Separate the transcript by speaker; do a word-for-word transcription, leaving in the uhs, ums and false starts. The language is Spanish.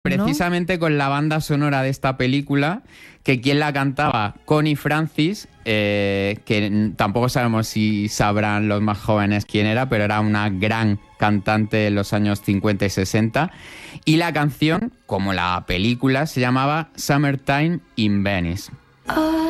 Speaker 1: Precisamente con la banda sonora de esta película, que quien la cantaba, Connie Francis, eh, que tampoco sabemos si sabrán los más jóvenes quién era, pero era una gran cantante de los años cincuenta y sesenta. Y la canción, como la película, se llamaba Summertime in Venice.